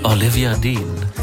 Olivia Dean.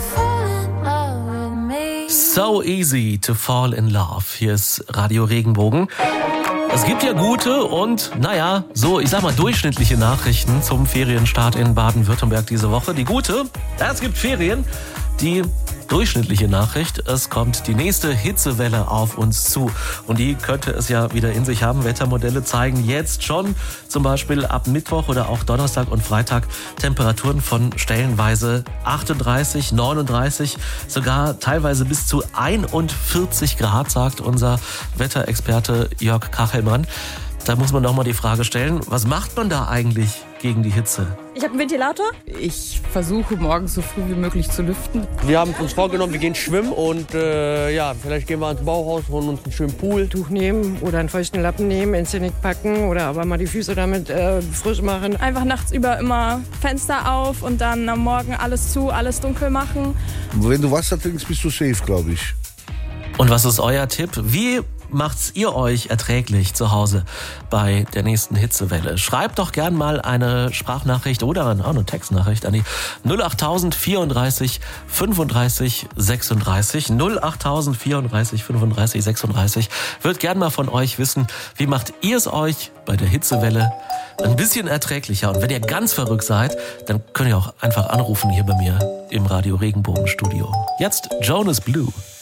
So easy to fall in love. Hier ist Radio Regenbogen. Es gibt ja gute und, ich sag mal, durchschnittliche Nachrichten zum Ferienstart in Baden-Württemberg diese Woche. Die gute, es gibt Ferien. Die durchschnittliche Nachricht, es kommt die nächste Hitzewelle auf uns zu. Und die könnte es ja wieder in sich haben. Wettermodelle zeigen jetzt schon, zum Beispiel ab Mittwoch oder auch Donnerstag und Freitag, Temperaturen von stellenweise 38, 39, sogar teilweise bis zu 41 Grad, sagt unser Wetterexperte Jörg Kachelmann. Da muss man doch mal die Frage stellen, was macht man da eigentlich gegen die Hitze? Ich habe einen Ventilator. Ich versuche morgens so früh wie möglich zu lüften. Wir haben uns vorgenommen, wir gehen schwimmen und vielleicht gehen wir ans Bauhaus, holen uns einen schönen Pool. Tuch nehmen oder einen feuchten Lappen nehmen, ins Genick packen oder aber mal die Füße damit frisch machen. Einfach nachts über immer Fenster auf und dann am Morgen alles zu, alles dunkel machen. Wenn du Wasser trinkst, bist du safe, glaube ich. Und was ist euer Tipp? Wie macht's ihr euch erträglich zu Hause bei der nächsten Hitzewelle? Schreibt doch gern mal eine Sprachnachricht oder eine Textnachricht an die 08000 34 35 36. 08000 34 35 36. Würd gern mal von euch wissen, wie macht ihr es euch bei der Hitzewelle ein bisschen erträglicher? Und wenn ihr ganz verrückt seid, dann könnt ihr auch einfach anrufen hier bei mir im Radio Regenbogen Studio. Jetzt Jonas Blue.